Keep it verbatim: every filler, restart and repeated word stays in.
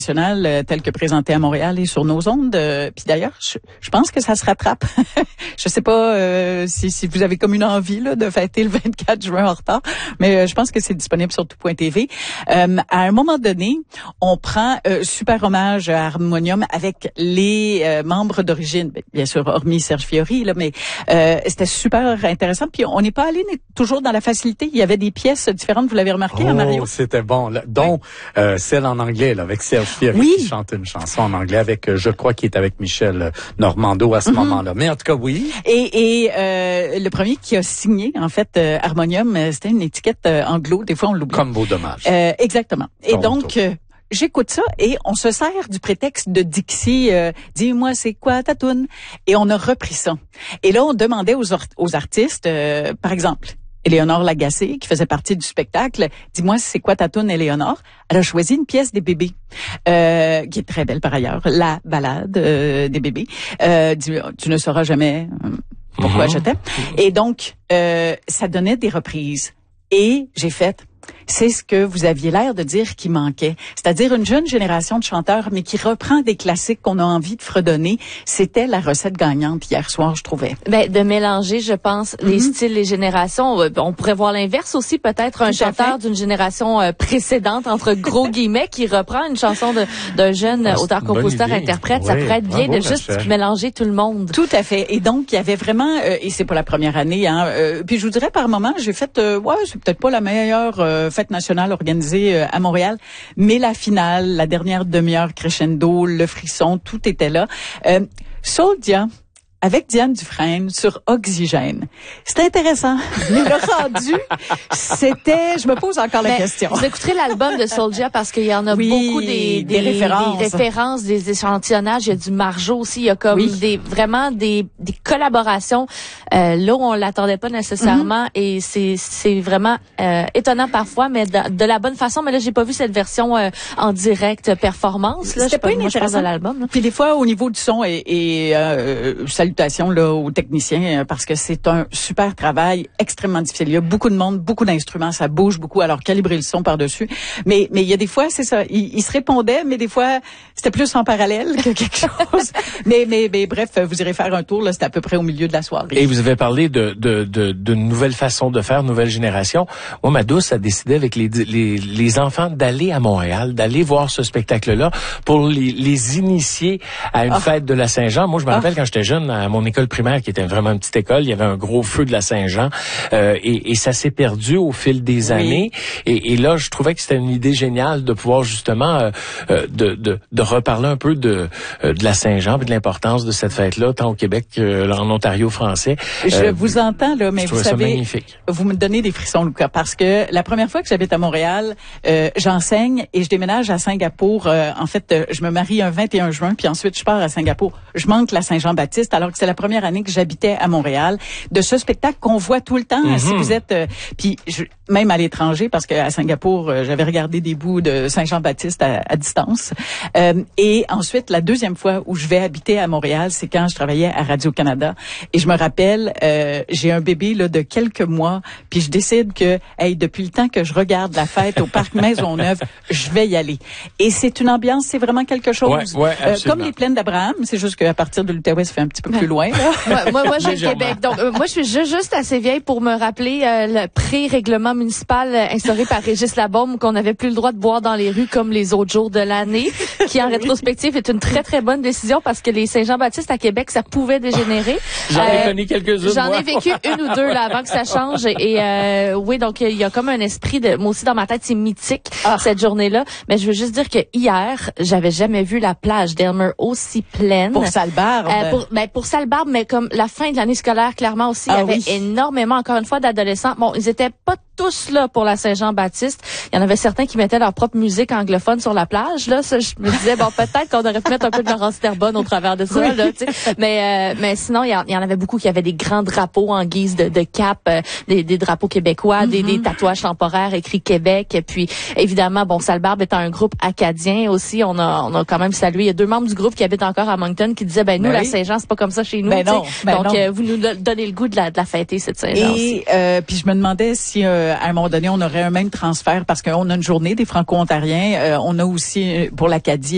euh, tel que présenté à Montréal et sur nos ondes. Euh, puis d'ailleurs, je, je pense que ça se rattrape. Je sais pas euh, si, si vous avez comme une envie là, de fêter le vingt-quatre juin en retard, mais euh, je pense que c'est disponible sur tout point t v. Euh, à un moment donné, on prend euh, super hommage à Harmonium avec les euh, membres d'origine, bien sûr, hormis Serge Fiori, là, mais euh, c'était super intéressant. Puis on n'est pas allé toujours dans la facilité. Il y avait des pièces différentes, vous l'avez remarqué, oh, hein, Mario? C'était bon. Là, dont oui. euh, celle en anglais, là, avec Serge Fiori oui. qui chante une chanson en anglais avec, euh, je crois qu'il est avec Michel Normando à ce mm-hmm. moment-là. Mais en tout cas, oui. Et, et euh, le premier qui a signé, en fait, euh, Harmonium, c'était une étiquette euh, anglo. Des fois, on l'oublie. Comme Beau Dommage. Euh, exactement. Et Ton donc... Euh, j'écoute ça et on se sert du prétexte de Dixie, euh, dis-moi c'est quoi ta toune, et on a repris ça. Et là on demandait aux, or- aux artistes, euh, par exemple, Éléonore Lagacé qui faisait partie du spectacle, dis-moi c'est quoi ta toune Éléonore. Elle a choisi une pièce des Bébés, euh, qui est très belle par ailleurs, la ballade euh, des Bébés. Euh, tu, tu ne sauras jamais pourquoi mm-hmm. je t'aime. Et donc euh, ça donnait des reprises et j'ai fait. C'est ce que vous aviez l'air de dire qui manquait. C'est-à-dire une jeune génération de chanteurs, mais qui reprend des classiques qu'on a envie de fredonner. C'était la recette gagnante hier soir, je trouvais. Ben, de mélanger, je pense, mm-hmm. les styles, les générations. On pourrait voir l'inverse aussi, peut-être un chanteur d'une génération précédente, entre gros guillemets, qui reprend une chanson de, d'un jeune ah, auteur-compositeur-interprète. Oui, ça pourrait être bien bravo, de juste Rachel. Mélanger tout le monde. Tout à fait. Et donc, il y avait vraiment, euh, et c'est pas la première année, hein, euh, puis je vous dirais par moment, j'ai fait, euh, ouais, c'est peut-être pas la meilleure euh, fête nationale organisée euh, à Montréal, mais la finale, la dernière demi-heure crescendo, le frisson, tout était là. Euh, Soldia, avec Diane Dufresne sur Oxygène. C'était intéressant. Mais le rendu, c'était... Je me pose encore la Mais question. Vous écouterez l'album de Soulja parce qu'il y en a oui, beaucoup des, des, des références. Des références, des échantillonnages. Il y a du Marjo aussi. Il y a comme oui. des vraiment des, des collaborations euh, là où on l'attendait pas nécessairement. Mm-hmm. Et c'est, c'est vraiment euh, étonnant parfois, mais de, de la bonne façon. Mais là, j'ai pas vu cette version euh, en direct performance. Là, C'était pas, pas inintéressant de l'album. Là. Puis des fois, au niveau du son et, et euh, salutations là aux techniciens parce que c'est un super travail extrêmement difficile. Il y a beaucoup de monde, beaucoup d'instruments, ça bouge beaucoup. Alors calibrer le son par-dessus. Mais mais il y a des fois, c'est ça, ils, ils se répondaient, mais des fois c'était plus en parallèle que quelque chose. mais, mais mais bref, vous irez faire un tour là, c'était à peu près au milieu de la soirée. Et vous avez parlé de de de, de nouvelles façons de faire, nouvelle génération. Moi, ma douce a décidé avec les les les enfants d'aller à Montréal, d'aller voir ce spectacle-là pour les les initier à une oh. fête de la Saint-Jean. Moi, je me rappelle oh. quand j'étais jeune à mon école primaire, qui était vraiment une petite école, il y avait un gros feu de la Saint-Jean, euh, et, et ça s'est perdu au fil des oui. années. Et, et là, je trouvais que c'était une idée géniale de pouvoir justement euh, euh, de, de, de reparler un peu de, euh, de la Saint-Jean et de l'importance de cette fête-là, tant au Québec qu'en Ontario français. Je euh, vous entends là, mais vous savez, vous me donnez des frissons, Lucas, parce que la première fois que j'habite à Montréal, euh, j'enseigne et je déménage à Singapour. Euh, en fait, euh, je me marie un vingt et un juin, puis ensuite je pars à Singapour. Je manque la Saint-Jean-Baptiste, alors que c'est la première année que j'habitais à Montréal, de ce spectacle qu'on voit tout le temps. Mm-hmm. Si vous êtes, euh, puis je, même à l'étranger, parce qu'à Singapour, euh, j'avais regardé des bouts de Saint-Jean-Baptiste à, à distance. Euh, et ensuite, la deuxième fois où je vais habiter à Montréal, c'est quand je travaillais à Radio-Canada. Et je me rappelle, euh, j'ai un bébé là de quelques mois, puis je décide que, hey, depuis le temps que je regarde la fête au Parc Maisonneuve, je vais y aller. Et c'est une ambiance, c'est vraiment quelque chose. Ouais, ouais, euh, comme les plaines d'Abraham, c'est juste qu'à partir de l'Outaouais, ça fait un petit peu plus loin. moi, moi, moi j'ai le Québec. Donc, euh, moi, je suis juste, juste assez vieille pour me rappeler euh, le pré-règlement municipal euh, instauré par Régis Labaume qu'on n'avait plus le droit de boire dans les rues comme les autres jours de l'année, qui en rétrospective est une très, très bonne décision parce que les Saint-Jean-Baptiste à Québec, ça pouvait dégénérer. J'en ai euh, connu quelques-unes. J'en moi. ai vécu une ou deux là avant que ça change. Et euh, oui, donc il y a comme un esprit de... Moi aussi, dans ma tête, c'est mythique, ah. cette journée-là. Mais je veux juste dire que hier, j'avais jamais vu la plage d'Elmer aussi pleine. Pour Sallebarbe. Euh, pour, ben, pour Sallebarbe, mais comme la fin de l'année scolaire, clairement aussi, ah, il y avait oui. énormément, encore une fois, d'adolescents. Bon, ils étaient pas tous là pour la Saint-Jean-Baptiste. Il y en avait certains qui mettaient leur propre musique anglophone sur la plage. Là, ça, je me disais, bon, peut-être qu'on aurait pu mettre un peu de Laurence Terrebonne au travers de ça. Oui. Là, tu sais. Mais, euh, mais sinon, il y, en, il y en avait beaucoup qui avaient des grands drapeaux en guise de, de cap, euh, des, des drapeaux québécois, mm-hmm. des, des tatouages temporaires écrits Québec. Et puis, évidemment, bon, Sallebarbe étant un groupe acadien aussi, on a, on a quand même salué. Il y a deux membres du groupe qui habitent encore à Moncton qui disaient, ben nous, ben la oui. Saint-Jean, c'est pas comme ça chez nous. Ben non, ben Donc, non. Euh, vous nous donnez le goût de la, de la fêter, cette Saint-Jean. Et euh, puis je me demandais si euh, à un moment donné on aurait un même transfert parce qu'on a une journée des Franco-Ontariens, euh, on a aussi pour l'Acadie